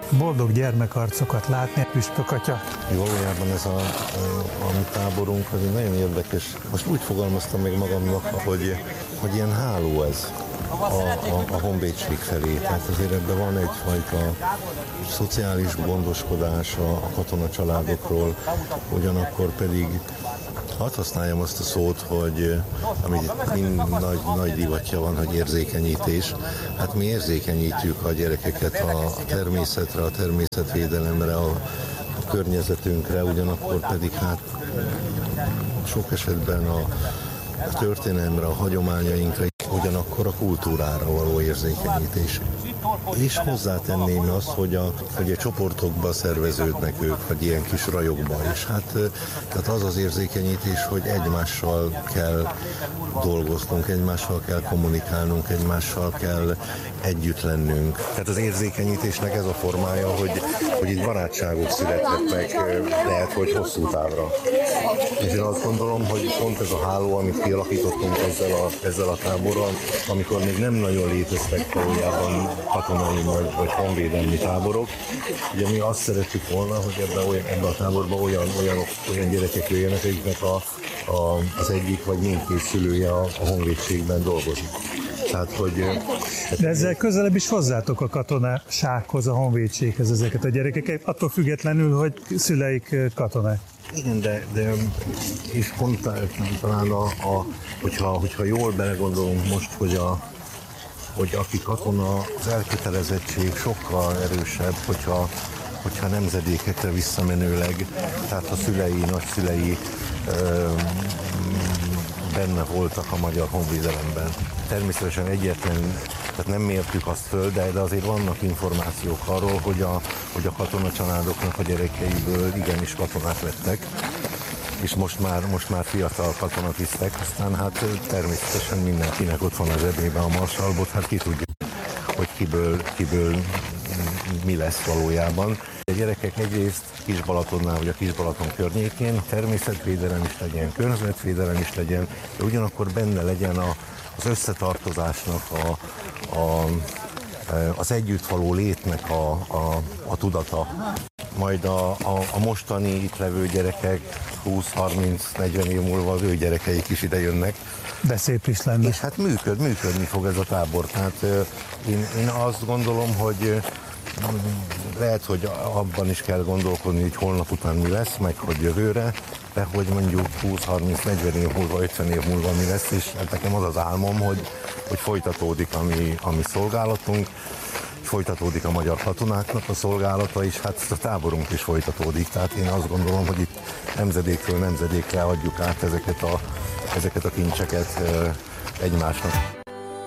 boldog gyermekarcokat látni, Püspök atya. Valójában ez a mi táborunk az egy nagyon érdekes. Most úgy fogalmaztam meg magamnak, hogy ilyen háló ez a honvédség felé. Tehát azért ebben van egyfajta szociális gondoskodás a katonacsaládokról, ugyanakkor pedig hadd használjam azt a szót, hogy ami nagy divatja van, hogy érzékenyítés. Hát mi érzékenyítjük a gyerekeket a természetre, a természetvédelemre, a környezetünkre, ugyanakkor pedig hát sok esetben a történelemre, a hagyományainkra, ugyanakkor a kultúrára való érzékenyítés. És hozzátenném azt, hogy a csoportokba szerveződnek ők, vagy ilyen kis rajokba is. Hát tehát az az érzékenyítés, hogy egymással kell dolgoznunk, egymással kell kommunikálnunk, egymással kell együtt lennünk. Tehát az érzékenyítésnek ez a formája, hogy itt barátságok születnek meg, lehet, hogy hosszú távra. És én azt gondolom, hogy pont ez a háló, amit kialakítottunk ezzel a táborral, amikor még nem nagyon léteztek valójában katonai vagy honvédelmi táborok. Ugye mi azt szeretjük volna, hogy ebbe a táborba olyan gyerekek jöjjenek, akiknek az egyik vagy mindkét szülője a honvédségben dolgozik. Tehát, de ezzel közelebb is hozzátok a katonasághoz, a honvédséghez ezeket a gyerekeket, attól függetlenül, hogy szüleik katonák. Igen, de és pont talán hogyha jól belegondolunk most, hogy aki katona, az elkötelezettség sokkal erősebb, hogyha nemzedékekre visszamenőleg, tehát a szülei, nagyszülei benne voltak a magyar honvédelemben. Természetesen egyetlen, tehát nem mértük azt föl, de azért vannak információk arról, hogy a katonacsaládoknak a gyerekeiből igenis katonák lettek, és most már fiatal katonatisztek, aztán hát természetesen mindenkinek ott van a zsebében a marsalbot, hát ki tudja, hogy kiből mi lesz valójában. A gyerekek egyrészt Kis-Balatonnál vagy a Kis-Balaton környékén természetvédelem is legyen, környezetvédelem is legyen, de ugyanakkor benne legyen az összetartozásnak, az együtt való létnek a tudata. Majd a mostani itt levő gyerekek 20-30-40 év múlva az ő gyerekeik is ide jönnek. De szép is lenne. És hát működni fog ez a tábor. Tehát én azt gondolom, hogy lehet, hogy abban is kell gondolkodni, hogy holnap után mi lesz, meg hogy jövőre, de hogy mondjuk 20-30-40 év múlva, 50 év múlva mi lesz, és hát nekem az az álmom, hogy folytatódik a mi szolgálatunk, folytatódik a magyar katonáknak a szolgálata, és hát a táborunk is folytatódik. Tehát én azt gondolom, hogy itt nemzedékről nemzedékre adjuk át ezeket a kincseket egymásnak.